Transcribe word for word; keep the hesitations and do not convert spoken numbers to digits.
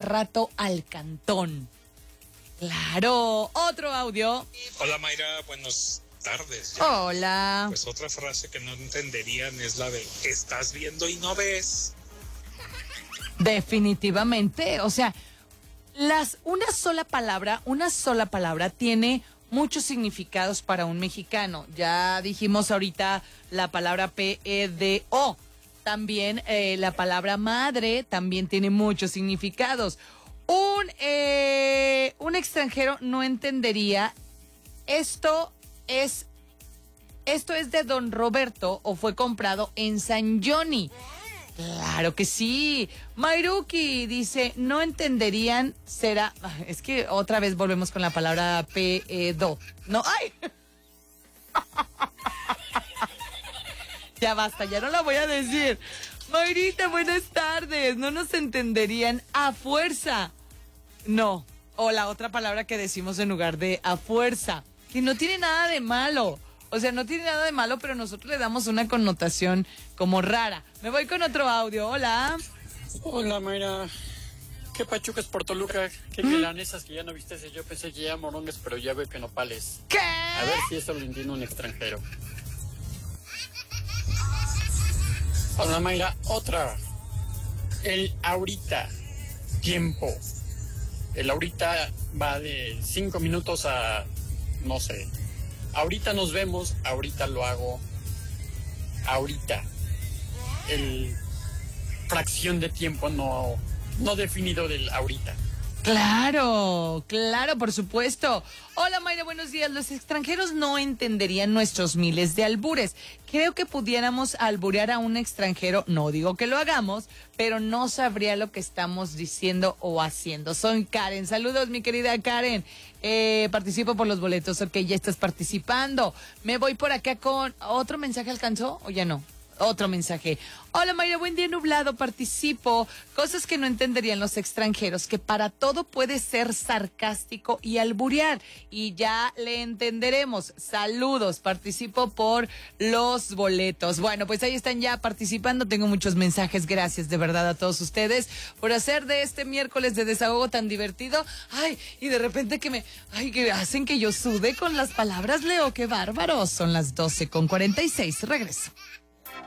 rato al cantón. Claro, otro audio. Hola Mayra, buenas tardes. Ya. Hola. Pues otra frase que no entenderían es la de estás viendo y no ves. Definitivamente, o sea, las una sola palabra, una sola palabra tiene muchos significados para un mexicano. Ya dijimos ahorita la palabra P E D O. También eh, la palabra madre también tiene muchos significados. Un, eh, un extranjero no entendería esto es esto es de Don Roberto o fue comprado en San Johnny. Claro que sí. Mayruki dice, no entenderían, será... Es que otra vez volvemos con la palabra pedo. No, ¡ay! Ya basta, ya no la voy a decir. Mayrita, buenas tardes. No nos entenderían a fuerza. No. O la otra palabra que decimos en lugar de a fuerza. Que no tiene nada de malo. O sea, no tiene nada de malo, pero nosotros le damos una connotación como rara. Me voy con otro audio. Hola. Hola, Mayra. ¿Qué pachucas por Toluca? ¿Qué milanesas que ya no viste? Yo pensé que ya morongas, pero ya veo que nopales. ¿Qué? A ver si eso lo entiende un extranjero. Hola, Mayra. Otra. El ahorita. Tiempo. El ahorita va de cinco minutos a, no sé... Ahorita nos vemos, ahorita lo hago, ahorita. El fracción de tiempo no, no definido del ahorita. Claro, claro, por supuesto. Hola Mayra, buenos días. Los extranjeros no entenderían nuestros miles de albures. Creo que pudiéramos alburear a un extranjero, no digo que lo hagamos, pero no sabría lo que estamos diciendo o haciendo. Soy Karen, saludos mi querida Karen. Eh, participo por los boletos, ok, ya estás participando. Me voy por acá con... ¿Otro mensaje alcanzó o ya no? Otro mensaje. Hola Mayra, buen día nublado, participo. Cosas que no entenderían los extranjeros, que para todo puede ser sarcástico y alburear. Y ya le entenderemos. Saludos, participo por los boletos. Bueno, pues ahí están ya participando. Tengo muchos mensajes. Gracias de verdad a todos ustedes por hacer de este miércoles de desahogo tan divertido. Ay, y de repente que me... Ay, que hacen que yo sude con las palabras, Leo. Qué bárbaros. Son las doce con cuarenta y seis. Regreso.